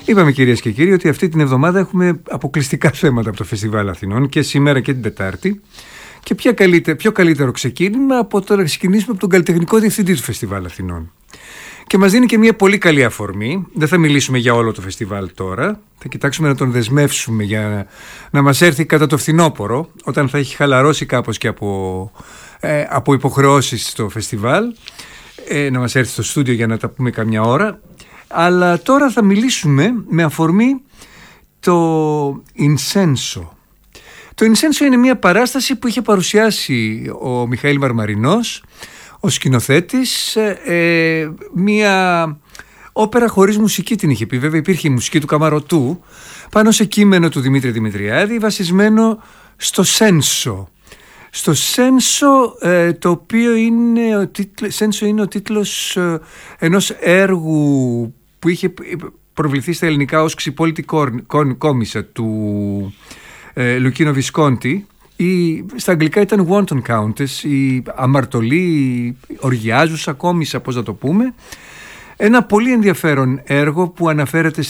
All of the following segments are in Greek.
Είπαμε, κυρίες και κύριοι, ότι αυτή την εβδομάδα έχουμε αποκλειστικά θέματα από το Φεστιβάλ Αθηνών και σήμερα και την Τετάρτη. Και ποιο καλύτερο ξεκίνημα από το να ξεκινήσουμε από τον καλλιτεχνικό διευθυντή του Φεστιβάλ Αθηνών. Και μας δίνει και μια πολύ καλή αφορμή. Δεν θα μιλήσουμε για όλο το φεστιβάλ τώρα. Θα κοιτάξουμε να τον δεσμεύσουμε για να μας έρθει κατά το φθινόπωρο, όταν θα έχει χαλαρώσει κάπως και από υποχρεώσεις στο φεστιβάλ, να μας έρθει στο στούντιο για να τα πούμε καμιά ώρα. Αλλά τώρα θα μιλήσουμε με αφορμή το Insenso. Το Insenso είναι μια παράσταση που είχε παρουσιάσει ο Μιχαήλ Μαρμαρινός, ο σκηνοθέτης. Μια όπερα χωρίς μουσική την είχε πει. Βέβαια υπήρχε η μουσική του Καμαρωτού πάνω σε κείμενο του Δημήτρη Δημητριάδη, βασισμένο στο Σένσο. Στο Σένσο, το οποίο είναι ο τίτλος ενός έργου που είχε προβληθεί στα ελληνικά ως Ξυπόλυτη κόμισσα του Λουκίνο Βισκόντι. Στα αγγλικά ήταν Wanton Countess, η αμαρτωλή, η οργιάζουσα κόμισσα, πώς να το πούμε. Ένα πολύ ενδιαφέρον έργο που αναφέρεται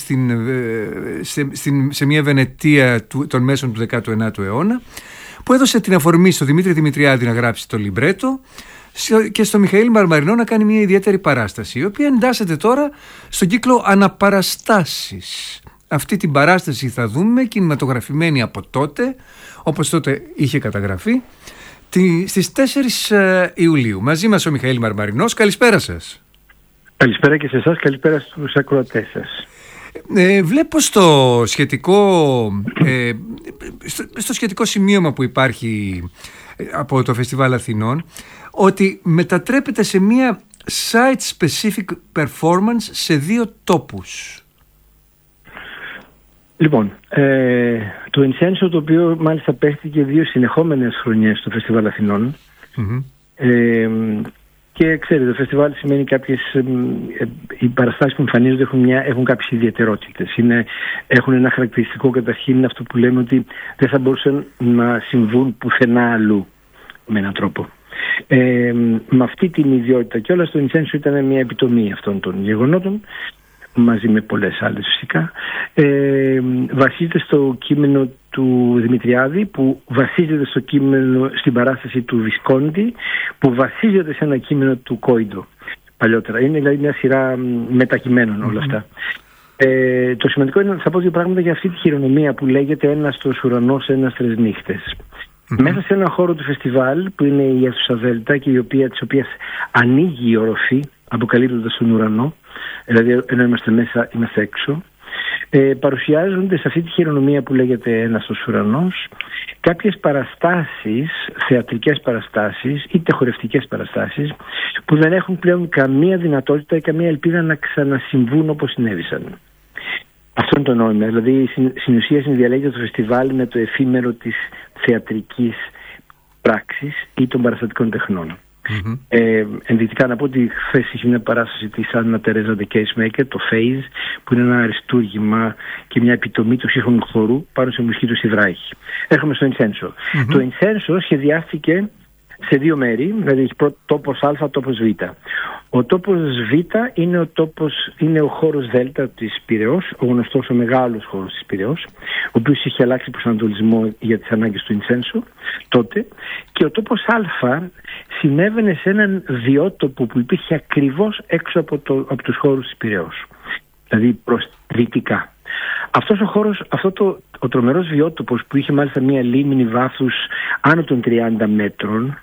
σε μια Βενετία των μέσων του 19ου αιώνα, που έδωσε την αφορμή στο Δημήτρη Δημητριάδη να γράψει το λιμπρέτο και στο Μιχαήλ Μαρμαρινό να κάνει μια ιδιαίτερη παράσταση, η οποία εντάσσεται τώρα στον κύκλο Αναπαραστάσεις. Αυτή την παράσταση θα δούμε κινηματογραφημένη από τότε, όπως τότε είχε καταγραφεί, στις 4 Ιουλίου. Μαζί μας ο Μιχαήλ Μαρμαρινός. Καλησπέρα σας. Καλησπέρα και σε εσάς, καλησπέρα στους ακροατές σας. Βλέπω στο σχετικό σημείωμα που υπάρχει από το Φεστιβάλ Αθηνών ότι μετατρέπεται σε μια site-specific performance σε 2 τόπους. Λοιπόν, το Insenso, το οποίο μάλιστα παίχτηκε 2 συνεχόμενες χρονιές στο Φεστιβάλ Αθηνών, και ξέρετε, το φεστιβάλ σημαίνει οι παραστάσεις που εμφανίζονται έχουν κάποιες ιδιαιτερότητες. Έχουν ένα χαρακτηριστικό, καταρχήν είναι αυτό που λέμε ότι δεν θα μπορούσαν να συμβούν πουθενά αλλού με έναν τρόπο. Με αυτή την ιδιότητα και όλα, στο Insenso ήταν μια επιτομή αυτών των γεγονότων, μαζί με πολλές άλλες φυσικά. Βασίζεται στο κείμενο του Δημητριάδη, που βασίζεται στην παράσταση του Βισκόντι, που βασίζεται σε ένα κείμενο του Κόιντο παλιότερα. Είναι δηλαδή μια σειρά μετακειμένων όλα αυτά. Το σημαντικό είναι να θα πω 2 πράγματα για αυτή τη χειρονομία που λέγεται ένας στους ουρανός, ένας 3 νύχτες. Μέσα σε ένα χώρο του φεστιβάλ που είναι η αίθουσα Δέλτα και της οποίας ανοίγει η οροφή αποκαλύπτοντας τον ουρανό, δηλαδή ενώ είμαστε μέσα είμαστε έξω, παρουσιάζονται σε αυτή τη χειρονομία που λέγεται ένας στους ουρανός κάποιες παραστάσεις, θεατρικές παραστάσεις είτε χορευτικές παραστάσεις, που δεν έχουν πλέον καμία δυνατότητα ή καμία ελπίδα να ξανασυμβούν όπως συνέβησαν. Αυτό είναι το νόημα. Δηλαδή στην ουσία συνδιαλέγεται το φεστιβάλ με το εφήμερο της θεατρικής πράξης ή των παραστατικών τεχνών. Ενδεικτικά να πω ότι χθες είχε μια παράσταση της Άννα Τερέζα The Case Maker, το Phase, που είναι ένα αριστούργημα και μια επιτομή του σύγχρονου χορού πάνω σε μουσική του Σιδράχη. Έρχομαι στο Insenso. Το Insenso σχεδιάστηκε σε 2 μέρη, δηλαδή έχει τόπος Α, τόπος Β. Ο τόπος Β είναι ο χώρος Δέλτα της Πειραιώς, ο γνωστός ο μεγάλος χώρος της Πειραιώς, ο οποίος είχε αλλάξει προσανατολισμό για τις ανάγκες του Insenso τότε, και ο τόπος Α συνέβαινε σε έναν βιότοπο που υπήρχε ακριβώς έξω από τους χώρους της Πειραιώς, δηλαδή προς δυτικά. Αυτός ο χώρος, ο τρομερός βιότοπος, που είχε μάλιστα μια λίμνη βάθους άνω των 30 μέτρων,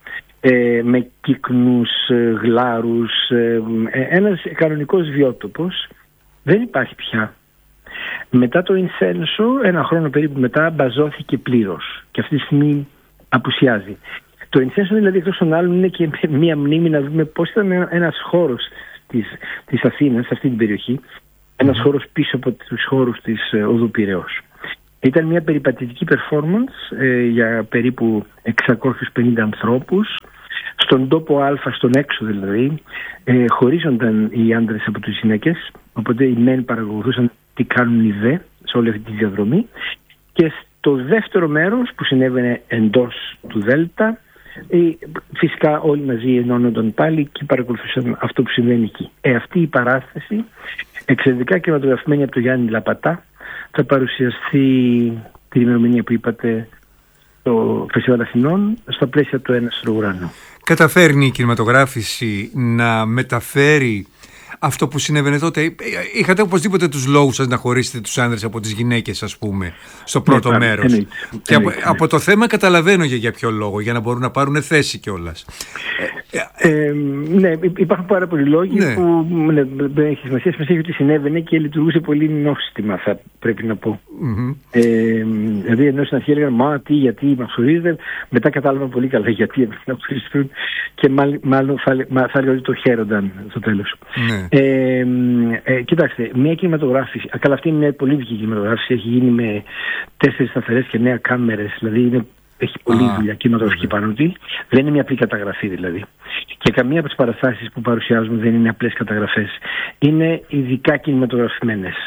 με κύκνους, γλάρους, ένας κανονικός βιότοπος, δεν υπάρχει πια. Μετά το Insenso, 1 χρόνο περίπου μετά, μπαζώθηκε πλήρως και αυτή τη στιγμή απουσιάζει. Το Insenso δηλαδή εκτός των άλλων είναι και μια μνήμη να δούμε πώς ήταν ένας χώρος της Αθήνας σε αυτή την περιοχή, ένας χώρος πίσω από τους χώρους της οδού Πειραιώς. Ήταν μια περιπατητική performance για περίπου 650 ανθρώπους. Στον τόπο Α, στον έξω δηλαδή, χωρίζονταν οι άντρες από τις γυναίκες, οπότε οι μεν παρακολουθούσαν τι κάνουν οι δε σε όλη αυτή τη διαδρομή, και στο δεύτερο μέρος που συνέβαινε εντός του Δέλτα, φυσικά όλοι μαζί ενώνονταν πάλι και παρακολουθούσαν αυτό που συμβαίνει εκεί. Αυτή η παράσταση Εξαιρετικά κινηματογραφημένη από τον Γιάννη Λαπατά. Θα παρουσιαστεί την ημερομηνία που είπατε στο Φεστιβάλ Αθηνών στα πλαίσια του Ένας στο Ουρανό. Καταφέρνει η κινηματογράφηση να μεταφέρει αυτό που συνέβαινε τότε? Είχατε οπωσδήποτε τους λόγους σας να χωρίσετε τους άνδρες από τις γυναίκες, ας πούμε, στο πρώτο μέρος. Εννοείται. Από το θέμα καταλαβαίνω για ποιο λόγο, για να μπορούν να πάρουν θέση κιόλας. Ναι, υπάρχουν πάρα πολλοί λόγοι που δεν έχει σημασία. Σημασία ότι συνέβαινε και λειτουργούσε πολύ νόστιμα, θα πρέπει να πω. Δηλαδή, ενώ στην αρχή έλεγαν μα τι, γιατί με αποσορίζεται, μετά κατάλαβαν πολύ καλά γιατί έπρεπε να αποσοριστούν και μάλλον θα έλεγα ότι το χαίρονταν στο τέλος. Κοιτάξτε, μια κινηματογράφηση, καλά, αυτή είναι μια πολύ δική κινηματογράφηση, έχει γίνει με 4 σταθερές και 9 κάμερες, δηλαδή έχει πολλή δουλειά κινηματογραφική πάνω του. Δεν είναι μια απλή καταγραφή δηλαδή. Και καμία από τις παραστάσεις που παρουσιάζουμε δεν είναι απλές καταγραφές. Είναι ειδικά κινηματογραφημένες.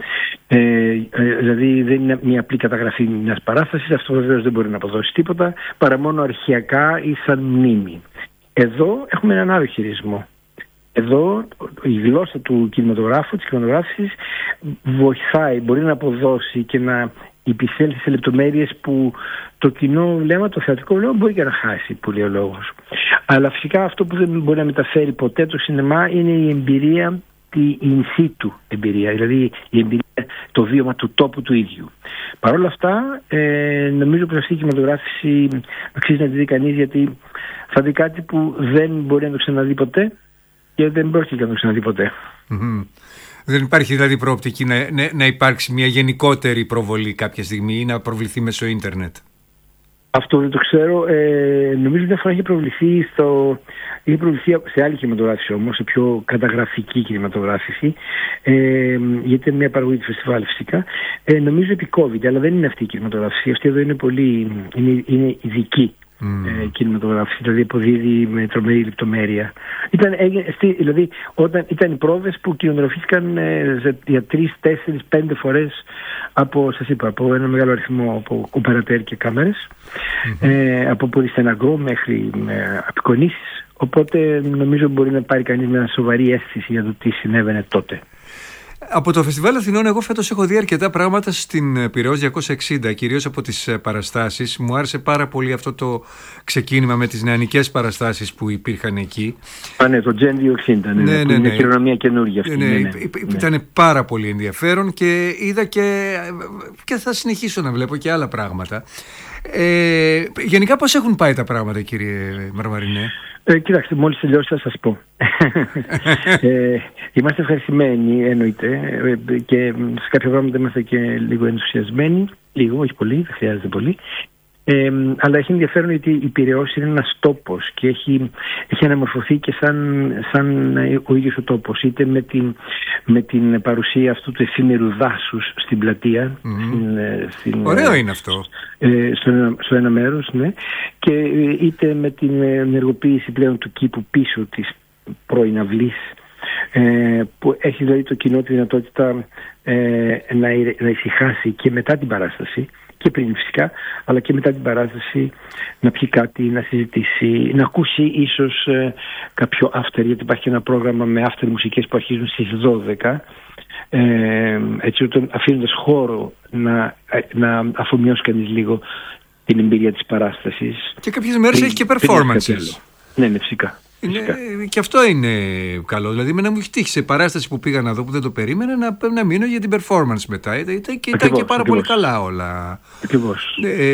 Δηλαδή δεν είναι μια απλή καταγραφή μιας παράστασης. Αυτό βεβαίως δεν μπορεί να αποδώσει τίποτα παρά μόνο αρχαιακά ή σαν μνήμη. Εδώ έχουμε έναν άλλο χειρισμό. Εδώ η γλώσσα του κινηματογράφου, της κινηματογράφησης, βοηθάει, μπορεί να αποδώσει και να υπησέλθει σε λεπτομέρειες που το κοινό βλέμμα, το θεατρικό βλέμμα μπορεί και να χάσει, που λέει ο λόγος. Αλλά φυσικά αυτό που δεν μπορεί να μεταφέρει ποτέ το σινεμά είναι η εμπειρία, η in situ εμπειρία, δηλαδή η εμπειρία, το βίωμα του τόπου του ίδιου. Παρ' όλα αυτά, νομίζω πως αυτή η κινηματογράφηση αξίζει να τη δει κανείς, γιατί θα δει κάτι που δεν μπορεί να το ξαναδεί ποτέ και δεν πρόκειται να το ξαναδεί ποτέ. Δεν υπάρχει δηλαδή προοπτική να υπάρξει μια γενικότερη προβολή κάποια στιγμή ή να προβληθεί μέσω ίντερνετ? Αυτό δεν το ξέρω. Νομίζω μια φορά είχε προβληθεί σε άλλη κινηματογράφηση όμως, σε πιο καταγραφική κινηματογράφηση, γιατί ήταν μια παραγωγή του φεστιβάλ φυσικά. Νομίζω επί COVID, αλλά δεν είναι αυτή η κινηματογράφηση. Αυτή εδώ είναι ειδική κινηματογράφηση, δηλαδή αποδίδει με τρομερή λεπτομέρεια. Δηλαδή όταν ήταν οι πρόβες που κινηματογραφήθηκαν για 3, 4, 5 φορές από ένα μεγάλο αριθμό από οπερατέρ και κάμερες, από πολύ στεναγκό μέχρι απεικονίσεις, οπότε νομίζω μπορεί να πάρει κανείς μια σοβαρή αίσθηση για το τι συνέβαινε τότε. Από το Φεστιβάλ Αθηνών εγώ φέτος έχω δει αρκετά πράγματα στην Πειραιώς 260, κυρίως από τις παραστάσεις. Μου άρεσε πάρα πολύ αυτό το ξεκίνημα με τις νεανικές παραστάσεις που υπήρχαν εκεί. Ναι, το Gen 260, είναι μια χειρονομία καινούργια αυτή. Ήταν πάρα πολύ ενδιαφέρον και είδα και θα συνεχίσω να βλέπω και άλλα πράγματα. Γενικά πώς έχουν πάει τα πράγματα, κύριε Μαρμαρινέ? Κοιτάξτε, μόλις τελειώσει θα σας πω. Είμαστε ευχαριστημένοι, εννοείται, και σε κάποια πράγματα είμαστε και λίγο ενθουσιασμένοι. Λίγο, όχι πολύ, δεν χρειάζεται πολύ. Αλλά έχει ενδιαφέρον γιατί η Πειραιώς είναι ένας τόπος και έχει αναμορφωθεί και σαν ο ίδιος ο τόπος, είτε με την παρουσία αυτού του εφήμερου δάσους στην πλατεία. Ωραίο είναι αυτό. Στο ένα μέρος, ναι, και είτε με την ενεργοποίηση πλέον του κήπου πίσω της πρώην αυλής, που έχει δηλαδή το κοινό τη δυνατότητα να ησυχάσει και μετά την παράσταση, και πριν φυσικά, αλλά και μετά την παράσταση να πιει κάτι, να συζητήσει, να ακούσει ίσως κάποιο after, γιατί υπάρχει ένα πρόγραμμα με after μουσικές που αρχίζουν στις 12, έτσι αφήνοντας χώρο να αφομοιώσει κανείς λίγο την εμπειρία της παράστασης. Και κάποιες μέρες έχει και performances. Ναι, φυσικά. Και αυτό είναι καλό. Δηλαδή, μου έχει τύχει σε παράσταση που πήγα να δω που δεν το περίμενα να μείνω για την performance μετά. Ήταν και πάρα πολύ καλά όλα. Ακριβώς.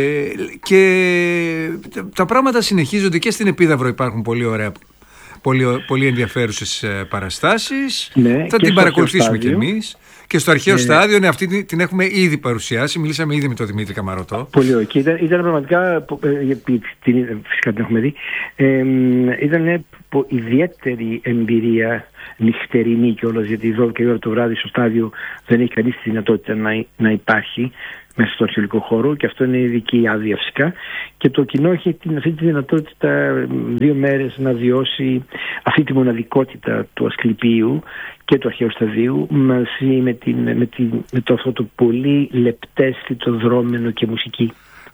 Και τα πράγματα συνεχίζονται και στην Επίδαυρο υπάρχουν πολύ ωραία, πολύ ενδιαφέρουσες παραστάσεις. Ναι, θα την παρακολουθήσουμε κι εμείς. Και στο αρχαίο στάδιο, αυτή την έχουμε ήδη παρουσιάσει. Μιλήσαμε ήδη με τον Δημήτρη Καμαρωτό. Πολύ ωραία. Και ήταν πραγματικά, φυσικά την έχουμε δει, ήταν ιδιαίτερη εμπειρία νυχτερινή κιόλας, γιατί 12 η ώρα το βράδυ στο στάδιο δεν έχει κανείς τη δυνατότητα να υπάρχει μέσα στο αρχαιολογικό χώρο, και αυτό είναι ειδική άδεια φυσικά, και το κοινό έχει αυτή τη δυνατότητα 2 μέρες να βιώσει αυτή τη μοναδικότητα του Ασκληπίου και του αρχαίου σταδίου, μαζί με αυτό το πολύ λεπτέστητο δρόμενο και μουσική.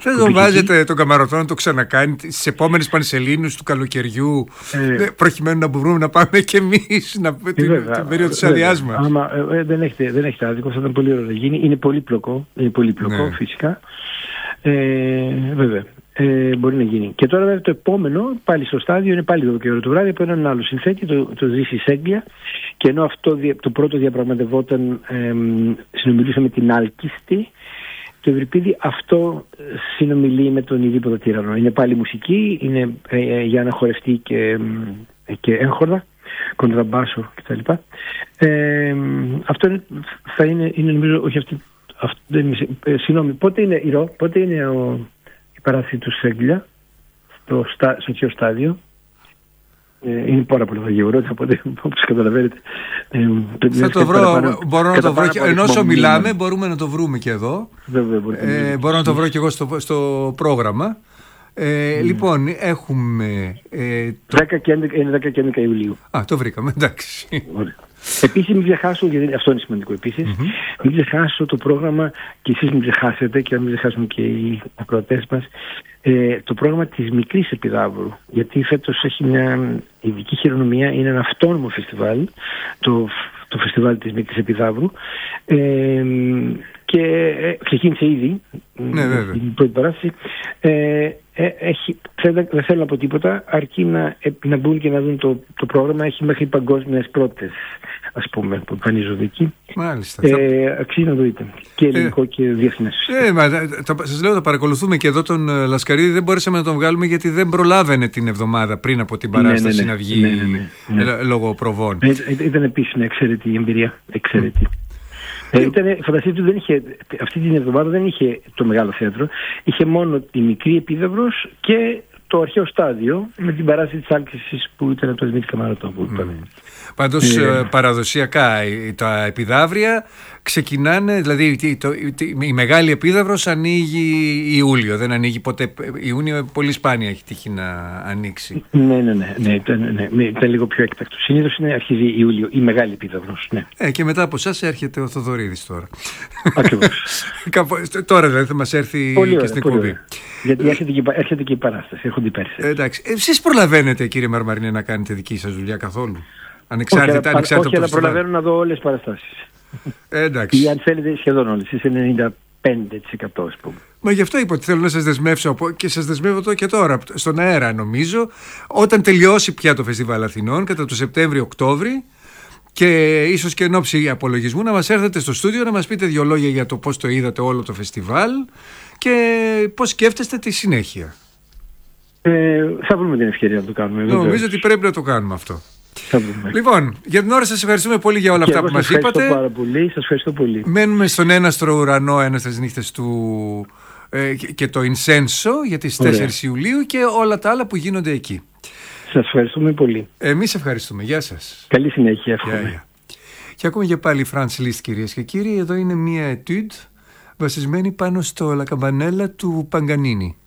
Δεν τον βάζετε τον Καμαρωθό να το ξανακάνει στις επόμενες Πανσελίνους του καλοκαιριού, προκειμένου να μπορούμε να πάμε κι εμείς την περίοδο της αδειάς μας? Δεν έχετε άδικο, θα ήταν πολύ ωραίο να γίνει. Είναι πολύπλοκο φυσικά. Βέβαια. Μπορεί να γίνει. Και τώρα το επόμενο, πάλι στο στάδιο, είναι πάλι 12 ώρα το βράδυ από έναν άλλο συνθέτη, το Ζήση Σέγγλια. Και ενώ αυτό το πρώτο διαπραγματευόταν, συνομιλούσαμε με την Άλκιστη, το Ευρυπίδη αυτό συνομιλεί με τον Ιδίποδο Τύραννο. Είναι πάλι μουσική, είναι για να χορευτεί και έγχορδα, κοντραμπάσο κτλ. Αυτό θα είναι νομίζω, όχι αυτή. Συγγνώμη, πότε είναι η παράσταση του Σέγγλια στο αρχαίο στάδιο? Είναι πάρα πολύ γεγονότα, οπότε όπως καταλαβαίνετε θα το βρω, μπορώ να το βρω, ενώ όσο μιλάμε μπορούμε να το βρούμε και εδώ. Μπορώ να το βρω και εγώ στο πρόγραμμα. Λοιπόν, έχουμε 10 και 11 Ιουλίου. Το βρήκαμε, εντάξει. Επίσης μην ξεχάσω, γιατί αυτό είναι σημαντικό επίσης, μην ξεχάσω το πρόγραμμα, και εσείς μην ξεχάσετε και να μην ξεχάσουν και οι ακροατές μας, το πρόγραμμα της Μικρής Επιδαύρου, γιατί φέτος έχει μια ειδική χειρονομία, είναι ένα αυτόνομο φεστιβάλ, το φεστιβάλ της Μικρής Επιδαύρου, και ξεκίνησε ήδη την πρώτη παράσταση. Δεν θέλω να πω τίποτα, αρκεί να μπουν και να δουν το πρόγραμμα. Έχει μέχρι παγκόσμιες πρώτες, ας πούμε, που εμφανίζονται εκεί. Μάλιστα. Αξίζει να το δείτε. Και ελληνικό και διεθνές. Σας λέω, θα παρακολουθούμε και εδώ τον Λασκαρίδη. Δεν μπορέσαμε να τον βγάλουμε γιατί δεν προλάβαινε την εβδομάδα πριν από την παράσταση να βγει λόγω προβών. Ήταν επίσης μια εξαιρετική εμπειρία. Εξαιρετική. Φανταστείτε ότι αυτή την εβδομάδα δεν είχε το μεγάλο θέατρο, είχε μόνο τη Μικρή Επίδαυρος και το αρχαίο στάδιο με την παράσταση της Άλκησης που ήταν από το Δημήτρη Καμαρωτό. Πάντως παραδοσιακά τα επιδαύρια ξεκινάνε, δηλαδή η Μεγάλη Επίδαυρος ανοίγει Ιούλιο, δεν ανοίγει ποτέ Ιούνιο, πολύ σπάνια έχει τύχει να ανοίξει. Ναι, ήταν λίγο πιο έκτακτο. Συνήθως αρχίζει Ιούλιο η Μεγάλη Επίδαυρος. Ναι. Και μετά από εσάς έρχεται ο Θοδωρίδης τώρα. Ακριβώς. Τώρα δηλαδή θα μας έρθει και στην εκπομπή. Γιατί έρχεται και η παράσταση, έρχονται οι πέρσες. Εντάξει. Εσείς προλαβαίνετε, κύριε Μαρμαρινέ, να κάνετε δική σας δουλειά καθόλου? Ανεξάρτητα όχι, αλλά προλαβαίνω να δω όλες τις παραστάσεις. Εντάξει. Ή αν θέλετε σχεδόν όλες, είσαι 95% ας πούμε. Μα γι' αυτό είπα ότι θέλω να σας δεσμεύσω και σας δεσμεύω και τώρα στον αέρα, νομίζω, όταν τελειώσει πια το Φεστιβάλ Αθηνών κατά το Σεπτέμβριο-Οκτώβρη, και ίσως και εν ώψη απολογισμού να μας έρθετε στο στούντιο να μας πείτε 2 λόγια για το πώς το είδατε όλο το φεστιβάλ και πώς σκέφτεστε τη συνέχεια. Θα βρούμε την ευκαιρία να το κάνουμε. Νομίζω ότι πρέπει να το κάνουμε αυτό. Λοιπόν, για την ώρα σας ευχαριστούμε πολύ για όλα αυτά που μας είπατε. Σας ευχαριστώ πολύ. Μένουμε στον έναστρο ουρανό, έναστρες νύχτες του και το Ινσένσο για τις 4 Ιουλίου και όλα τα άλλα που γίνονται εκεί. Σας ευχαριστούμε πολύ. Εμείς ευχαριστούμε. Γεια σας. Καλή συνέχεια. Εύχομαι. Και ακούμε και πάλι Franz Liszt, κυρίες και κύριοι. Εδώ είναι μία ετούντ βασισμένη πάνω στο La Campanella του Παγκανίνη.